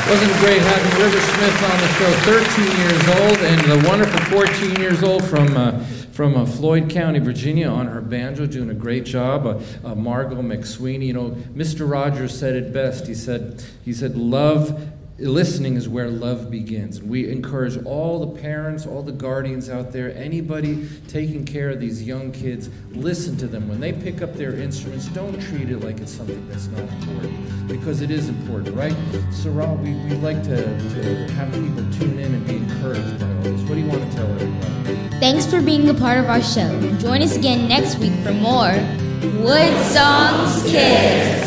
Wasn't it great having River Smith on the show? 13 years old, and the wonderful 14 years old from Floyd County, Virginia, on her banjo, doing a great job. Margot McSweeney. You know, Mr. Rogers said it best. He said, love. Listening is where love begins. We encourage all the parents, all the guardians out there, anybody taking care of these young kids, listen to them. When they pick up their instruments, don't treat it like it's something that's not important, because it is important, right? So, Rob, we like to have people tune in and be encouraged by all this. What do you want to tell everybody? Thanks for being a part of our show. Join us again next week for more Wood Songs Kids.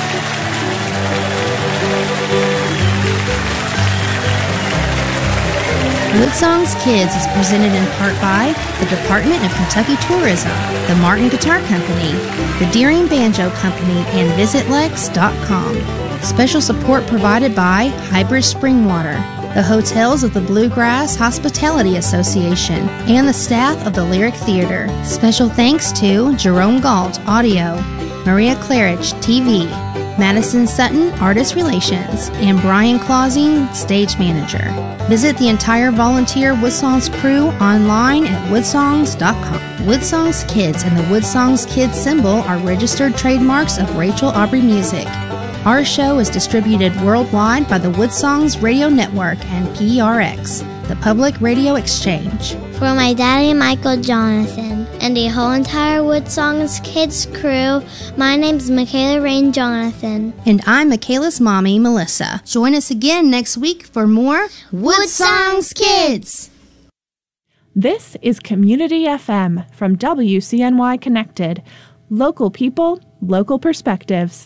Wood Songs Kids is presented in part by the Department of Kentucky Tourism, the Martin Guitar Company, the Deering Banjo Company, and VisitLex.com. Special support provided by Hybrid Springwater, the hotels of the Bluegrass Hospitality Association, and the staff of the Lyric Theater. Special thanks to Jerome Galt, Audio, Maria Claridge, TV, Madison Sutton, Artist Relations, and Brian Clausing, Stage Manager. Visit the entire volunteer Woodsongs crew online at woodsongs.com. Woodsongs Kids and the Woodsongs Kids symbol are registered trademarks of Rachel Aubrey Music. Our show is distributed worldwide by the Woodsongs Radio Network and PRX, the Public Radio Exchange. For my daddy, Michael Jonathan, and the whole entire Woodsongs Kids crew, my name's Michaela Rain Jonathan. And I'm Michaela's mommy, Melissa. Join us again next week for more Woodsongs Kids. This is Community FM from WCNY Connected. Local people, local perspectives.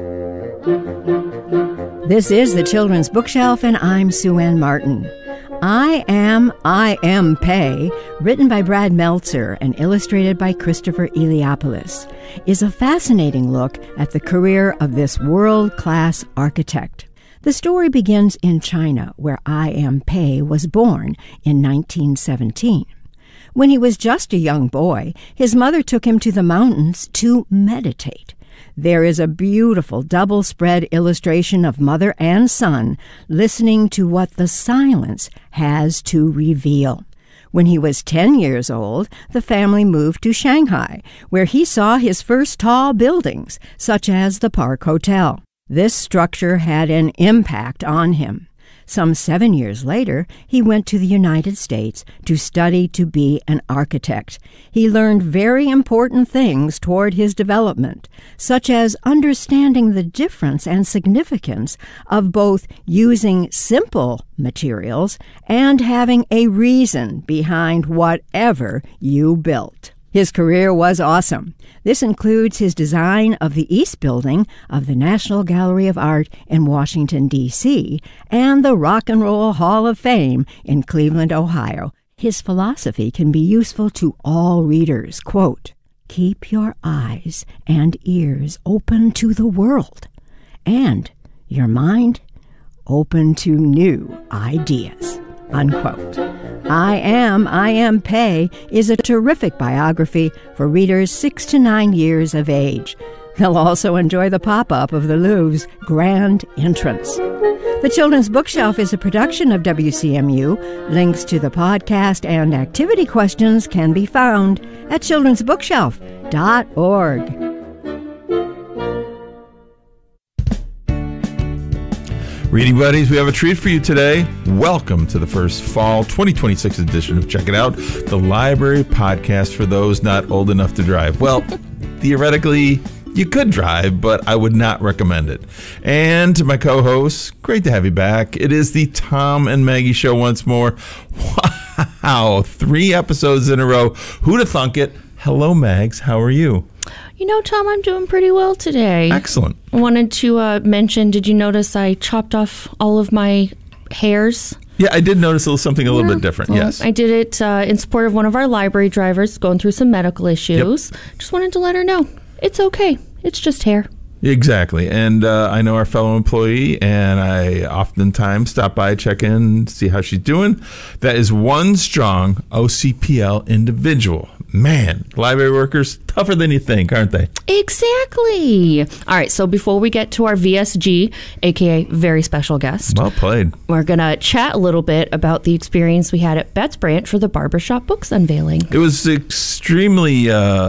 This is the Children's Bookshelf, and I'm Sue Ann Martin. I Am Pei, written by Brad Meltzer and illustrated by Christopher Eliopoulos, is a fascinating look at the career of this world-class architect. The story begins in China, where I Am Pei was born in 1917. When he was just a young boy, his mother took him to the mountains to meditate. There is a beautiful double-spread illustration of mother and son listening to what the silence has to reveal. When he was 10 years old, the family moved to Shanghai, where he saw his first tall buildings, such as the Park Hotel. This structure had an impact on him. Some 7 years later, he went to the United States to study to be an architect. He learned very important things toward his development, such as understanding the difference and significance of both using simple materials and having a reason behind whatever you built. His career was awesome. This includes his design of the East Building of the National Gallery of Art in Washington, D.C., and the Rock and Roll Hall of Fame in Cleveland, Ohio. His philosophy can be useful to all readers. Quote, "Keep your eyes and ears open to the world, and your mind open to new ideas." Unquote. I Am Pei is a terrific biography for readers 6 to 9 years of age. They'll also enjoy the pop-up of the Louvre's grand entrance. The Children's Bookshelf is a production of WCMU. Links to the podcast and activity questions can be found at childrensbookshelf.org. Reading Buddies, we have a treat for you today. Welcome to the first fall 2026 edition of Check It Out, the library podcast for those not old enough to drive. Well, theoretically, you could drive, but I would not recommend it. And to my co-hosts, great to have you back. It is the Tom and Maggie Show once more. Wow, 3 episodes in a row. Who'd have thunk it? Hello, Mags. How are you? You know, Tom, I'm doing pretty well today. Excellent. I wanted to mention, did you notice I chopped off all of my hairs? Yeah, I did notice something a little bit different, well, yes. I did it in support of one of our library drivers going through some medical issues. Yep. Just wanted to let her know. It's okay. It's just hair. Exactly. And I know our fellow employee, and I oftentimes stop by, check in, see how she's doing. That is one strong OCPL individual. Man, library workers, tougher than you think, aren't they? Exactly. All right, so before we get to our VSG, aka very special guest, Well played. we're going to chat a little bit about the experience we had at Betts Branch for the Barbershop Books unveiling. It was extremely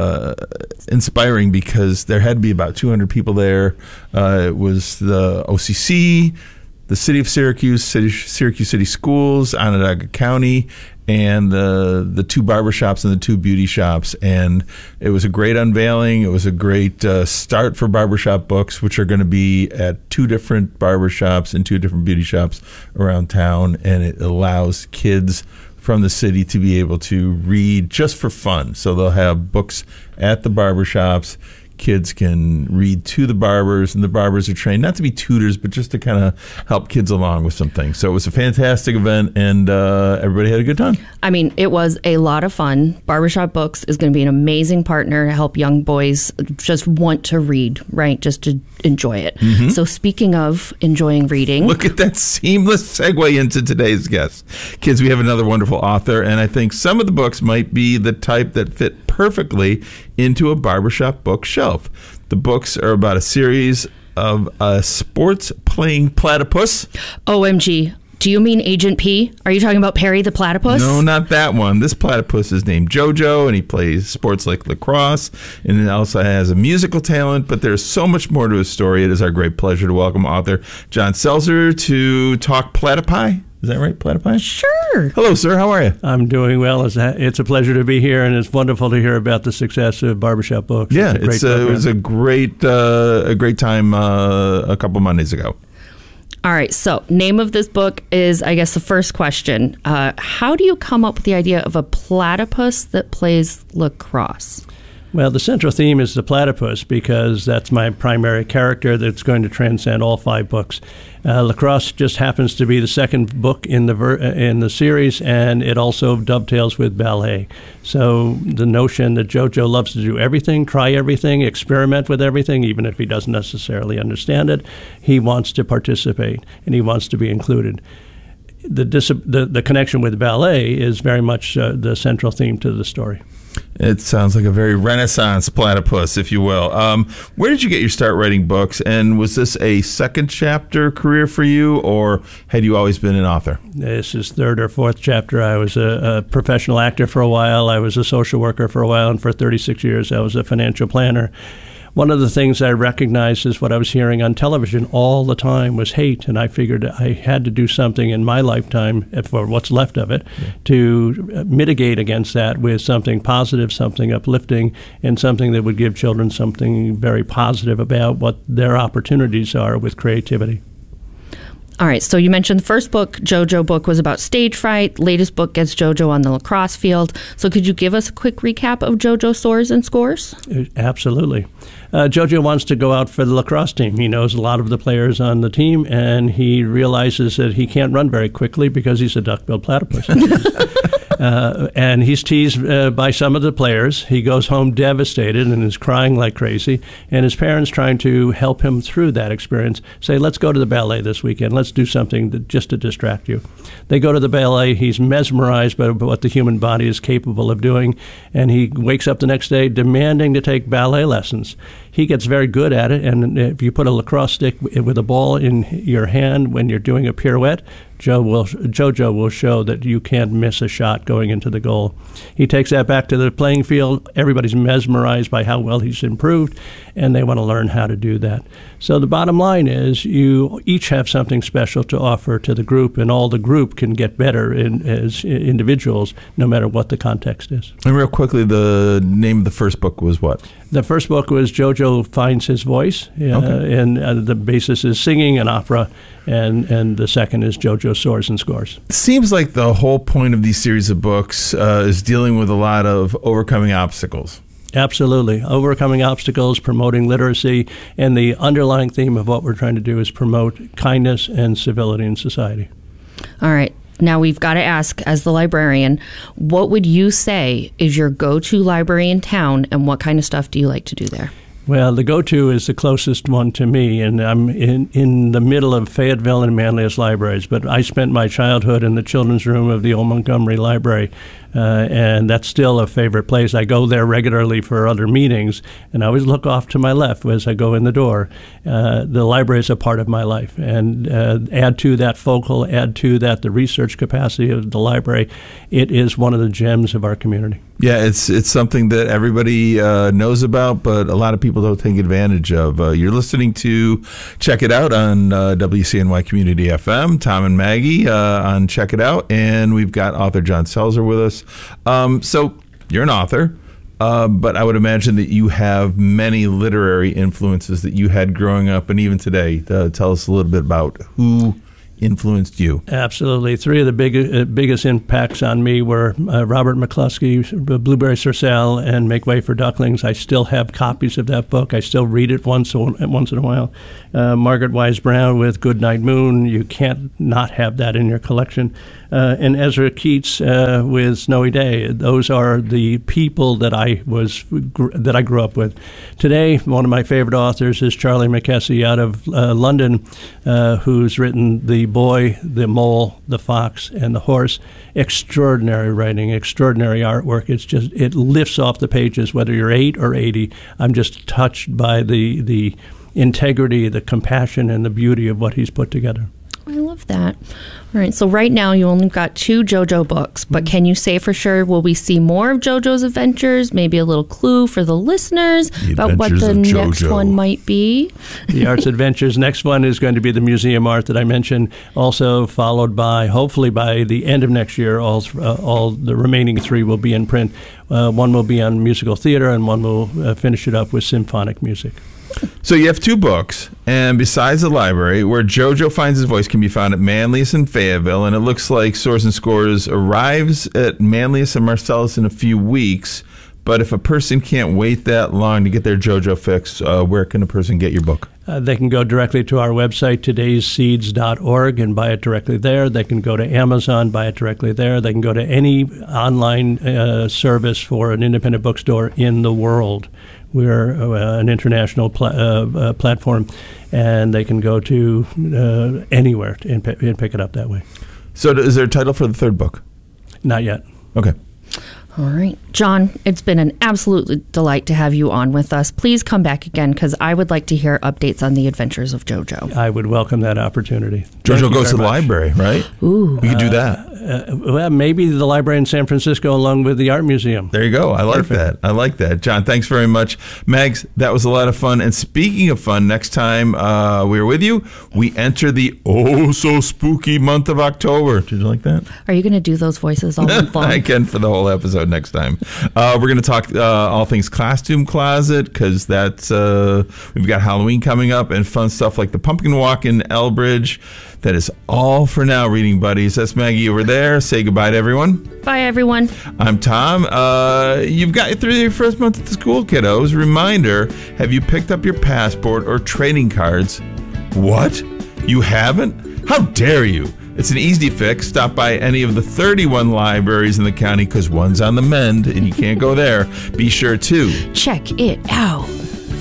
inspiring because there had to be about 200 people there. It was the OCC, the City of Syracuse, Syracuse City Schools, Onondaga County, and the two barbershops and the two beauty shops. And it was a great unveiling. It was a great start for Barbershop Books, which are going to be at two different barbershops and two different beauty shops around town. And it allows kids from the city to be able to read just for fun. So they'll have books at the barbershops. Kids can read to the barbers, and the barbers are trained not to be tutors, but just to kind of help kids along with some things. So it was a fantastic event, and everybody had a good time. I mean, it was a lot of fun. Barbershop Books is going to be an amazing partner to help young boys just want to read, right? Just to enjoy it. Mm-hmm. So speaking of enjoying reading. Look at that seamless segue into today's guest. Kids, we have another wonderful author, and I think some of the books might be the type that fit perfectly into a barbershop bookshelf. The books are about a series of sports playing platypus. OMG. Do you mean Agent P? Are you talking about Perry the Platypus? No, not that one. This platypus is named JoJo, and he plays sports like lacrosse, and he also has a musical talent, but there's so much more to his story. It is our great pleasure to welcome author John Seltzer to talk platypi. Is that right, platypi? Sure. Hello, sir. How are you? I'm doing well. It's a pleasure to be here, and it's wonderful to hear about the success of Barbershop Books. Yeah, it was a great time a couple Mondays ago. All right, so name of this book is, I guess, the first question. How do you come up with the idea of a platypus that plays lacrosse? Well, the central theme is the platypus because that's my primary character that's going to transcend all 5 books. Lacrosse just happens to be the second book in the series, and it also dovetails with ballet. So the notion that JoJo loves to do everything, try everything, experiment with everything, even if he doesn't necessarily understand it, he wants to participate and he wants to be included. The connection with ballet is very much the central theme to the story. It sounds like a very Renaissance platypus, if you will. Where did you get your start writing books? And was this a second chapter career for you, or had you always been an author? This is third or fourth chapter. I was a professional actor for a while. I was a social worker for a while. And for 36 years, I was a financial planner. One of the things I recognized is what I was hearing on television all the time was hate, and I figured I had to do something in my lifetime, for what's left of it, to mitigate against that with something positive, something uplifting, and something that would give children something very positive about what their opportunities are with creativity. All right, so you mentioned the first book, JoJo book, was about stage fright. Latest book gets JoJo on the lacrosse field. So could you give us a quick recap of JoJo Soars and Scores? Absolutely. JoJo wants to go out for the lacrosse team. He knows a lot of the players on the team, and he realizes that he can't run very quickly because he's a duck-billed platypus. And he's teased by some of the players. He goes home devastated and is crying like crazy. And his parents, trying to help him through that experience, say, let's go to the ballet this weekend. Let's do something just to distract you. They go to the ballet. He's mesmerized by what the human body is capable of doing. And he wakes up the next day demanding to take ballet lessons. He gets very good at it. And if you put a lacrosse stick with a ball in your hand when you're doing a pirouette, JoJo will show that you can't miss a shot going into the goal. He takes that back to the playing field. Everybody's mesmerized by how well he's improved, and they want to learn how to do that. So the bottom line is you each have something special to offer to the group, and all the group can get better as individuals, no matter what the context is. And real quickly, the name of the first book was what? The first book was JoJo Finds His Voice, and the basis is singing and opera, and the second is JoJo Soars and Scores. It seems like the whole point of these series of books is dealing with a lot of overcoming obstacles. Absolutely. Overcoming obstacles, promoting literacy, and the underlying theme of what we're trying to do is promote kindness and civility in society. All right. Now we've got to ask, as the librarian, what would you say is your go-to library in town, and what kind of stuff do you like to do there? Well, the go-to is the closest one to me, and I'm in the middle of Fayetteville and Manlius libraries, but I spent my childhood in the children's room of the Old Montgomery Library, and that's still a favorite place. I go there regularly for other meetings, and I always look off to my left as I go in the door. The library is a part of my life, and add to that focal, add to that the research capacity of the library. It is one of the gems of our community. Yeah, it's something that everybody knows about, but a lot of people don't take advantage of. You're listening to Check It Out on WCNY Community FM. Tom and Maggie on Check It Out, and we've got author John Selzer with us. So you're an author, but I would imagine that you have many literary influences that you had growing up and even today. Tell us a little bit about who influenced you. Absolutely. Three of the biggest impacts on me were Robert McCluskey, Blueberry Cercel, and Make Way for Ducklings. I still have copies of that book. I still read it once in a while. Margaret Wise Brown with Goodnight Moon. You can't not have that in your collection. And Ezra Keats with Snowy Day. Those are the people that I grew up with. Today, one of my favorite authors is Charlie Mackesy out of London, who's written The Boy, the Mole, the Fox, and the Horse. Extraordinary writing, extraordinary artwork. It lifts off the pages, whether you're 8 or 80. I'm just touched by the integrity, the compassion, and the beauty of what he's put together. I love that. All right, so right now you only got 2 JoJo books, but can you say for sure, will we see more of JoJo's adventures? Maybe a little clue for the listeners about what the next one might be? The Arts Adventures. Next one is going to be the museum art that I mentioned, also followed by, hopefully by the end of next year, all the remaining 3 will be in print. One will be on musical theater, and one will finish it up with symphonic music. So you have 2 books, and besides the library, Where JoJo Finds His Voice can be found at Manlius and Fayetteville, and it looks like Source and Scores arrives at Manlius and Marcellus in a few weeks. But if a person can't wait that long to get their JoJo fix, where can a person get your book? They can go directly to our website, todaysseeds.org, and buy it directly there. They can go to Amazon, buy it directly there. They can go to any online service for an independent bookstore in the world. We're an international platform, and they can go to anywhere and pick it up that way. So is there a title for the 3rd book? Not yet. Okay. All right. John, it's been an absolute delight to have you on with us. Please come back again, because I would like to hear updates on the adventures of JoJo. I would welcome that opportunity. JoJo goes to the library, right? Ooh. We could do that. Well, maybe the library in San Francisco along with the art museum. There you go. I like that. I like that. John, thanks very much. Mags, that was a lot of fun. And speaking of fun, next time we're with you, we enter the oh-so-spooky month of October. Did you like that? Are you going to do those voices all month long? I can for the whole episode next time. We're going to talk all things Costume Closet, because that's we've got Halloween coming up and fun stuff like the Pumpkin Walk in Elbridge. That is all for now, Reading Buddies. That's Maggie over there. Say goodbye to everyone. Bye, everyone. I'm Tom. You've got through your first month at the school, kiddos. Reminder, have you picked up your passport or trading cards? What? You haven't? How dare you? It's an easy fix. Stop by any of the 31 libraries in the county, because one's on the mend and you can't go there. Be sure to check it out.